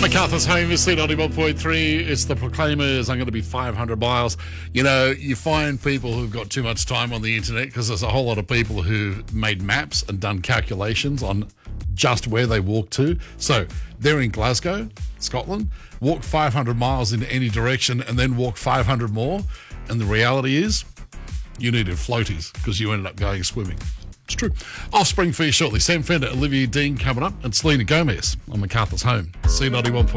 MacArthur's home is C91.3. It's the Proclaimers. I'm going to be 500 miles. You know, you find people who've got too much time on the internet because there's a whole lot of people who've made maps and done calculations on just where they walk to. So they're in Glasgow, Scotland, walk 500 miles in any direction and then walk 500 more. And the reality is you needed floaties because you ended up going swimming. It's true. Offspring for you shortly. Sam Fender, Olivia Dean coming up, and Selena Gomez on MacArthur's home. C91.3.